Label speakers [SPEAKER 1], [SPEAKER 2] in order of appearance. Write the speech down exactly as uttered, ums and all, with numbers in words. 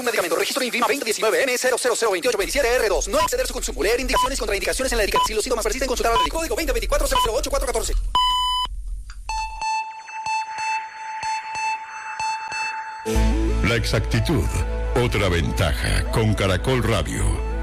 [SPEAKER 1] un medicamento. Registro INVIMA veinte diecinueve M cero cero cero veintiocho veintisiete R dos. No exceder su consumo. Leer indicaciones y contraindicaciones en la etiqueta. Si los síntomas persisten, consultar al médico. Código veinte veinticuatro cero cero ocho cuatro catorce.
[SPEAKER 2] La exactitud, otra ventaja con Caracol Radio.